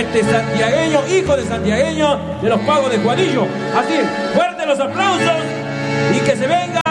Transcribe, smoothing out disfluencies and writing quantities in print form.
este santiagueño, hijo de santiagueño de los pagos de Juanillo. Así, fuerte los aplausos y que se venga.